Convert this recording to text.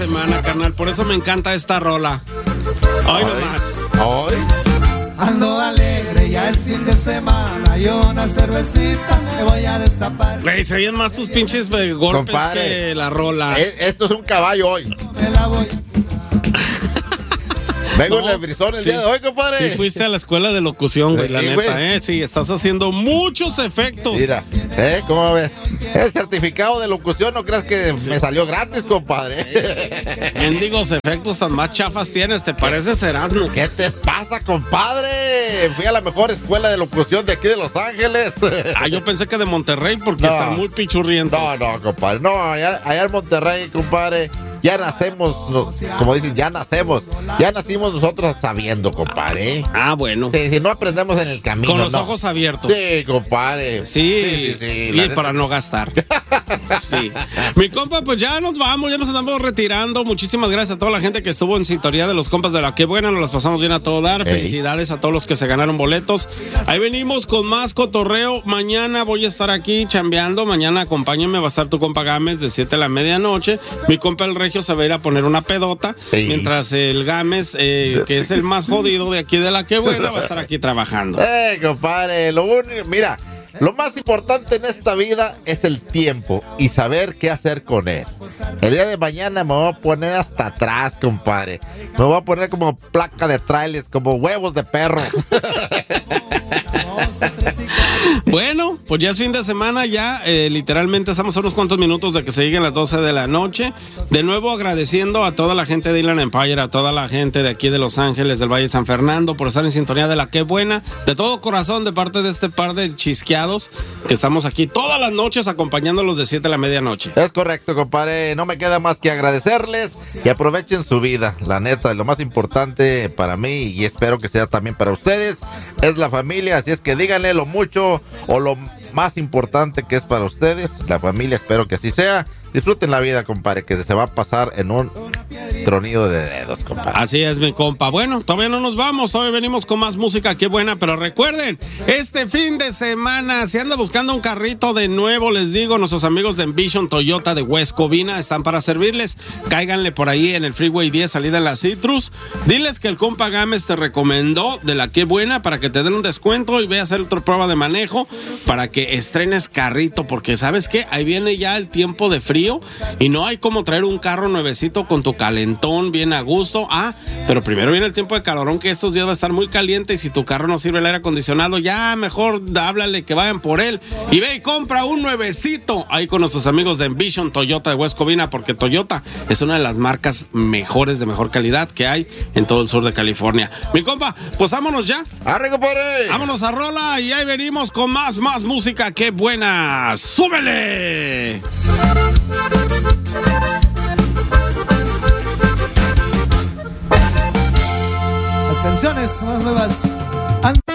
semana, carnal, por eso me encanta esta rola. Hoy nomás. Hoy ando alegre, ya es fin de semana y una cervecita me voy a destapar. Güey, se oyen más tus pinches golpes, compadre, que la rola. Esto es un caballo hoy. Me la voy. Vengo en el brisón el día de hoy, compadre. Sí, fuiste a la escuela de locución, güey, la neta, güey. Sí, estás haciendo muchos efectos. Mira, ¿cómo ves? El certificado de locución, no creas que me salió gratis, compadre. Mendigos efectos tan más chafas tienes, ¿te pareces Erasmo? ¿Qué te pasa, compadre? Fui a la mejor escuela de locución de aquí de Los Ángeles. Yo pensé que de Monterrey porque están muy pichurrientos. No, compadre, no, allá en Monterrey, compadre. Ya nacemos, como dicen, ya nacimos nosotros sabiendo, compadre. Bueno. Si no aprendemos en el camino. Con los ojos abiertos. Sí, compadre. Sí, y para no gastar. Sí. Mi compa, pues ya nos vamos, ya nos andamos retirando. Muchísimas gracias a toda la gente que estuvo en sintonía de los compas de La Que Buena. Nos las pasamos bien a todo dar. Felicidades a todos los que se ganaron boletos. Ahí venimos con más cotorreo. Mañana voy a estar aquí chambeando. Mañana acompáñenme, va a estar tu compa Gámez de 7 a la medianoche. Mi compa el Regio se va a ir a poner una pedota. Mientras el Gámez, que es el más jodido de aquí de La Que Buena, va a estar aquí trabajando. Compadre, mira, lo más importante en esta vida es el tiempo y saber qué hacer con él. El día de mañana me voy a poner hasta atrás, compadre. Me voy a poner como placa de trailers, como huevos de perro. Bueno, pues ya es fin de semana, ya literalmente estamos a unos cuantos minutos de que se lleguen las 12 de la noche. De nuevo agradeciendo a toda la gente de Inland Empire, a toda la gente de aquí de Los Ángeles, del Valle de San Fernando, por estar en sintonía de La Que Buena, de todo corazón, de parte de este par de chisqueados que estamos aquí todas las noches acompañándolos de 7 a la medianoche. Es correcto, compadre, no me queda más que agradecerles y aprovechen su vida. La neta, lo más importante para mí, y espero que sea también para ustedes, es la familia, así es que díganle lo mucho o lo más importante que es para ustedes, la familia, espero que así sea. Disfruten la vida, compadre, que se va a pasar en un tronido de dedos, compadre. Así es, mi compa. Bueno, todavía no nos vamos, todavía venimos con más música, qué buena, pero recuerden, este fin de semana, si anda buscando un carrito de nuevo, les digo, nuestros amigos de Envision Toyota de West Covina están para servirles. Cáiganle por ahí en el Freeway 10, salida en la Citrus. Diles que el compa Gámez te recomendó de La Que Buena para que te den un descuento y ve a hacer otra prueba de manejo para que estrenes carrito, porque ¿sabes qué? Ahí viene ya el tiempo de frío y no hay como traer un carro nuevecito con tu calentón bien a gusto. Pero primero viene el tiempo de calorón, que estos días va a estar muy caliente, y si tu carro no sirve el aire acondicionado, ya mejor háblale que vayan por él y ve y compra un nuevecito ahí con nuestros amigos de Envision Toyota de West Covina, porque Toyota es una de las marcas mejores, de mejor calidad que hay en todo el sur de California. Mi compa, pues vámonos ya. ¡Arre, compadre! Vámonos a rola y ahí venimos con más música. ¡Qué buena! ¡Súbele! Las canciones más nuevas.